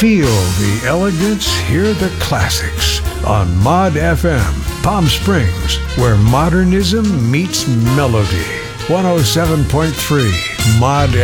Feel the elegance, hear the classics on Mod FM, Palm Springs, where modernism meets melody. 107.3 Mod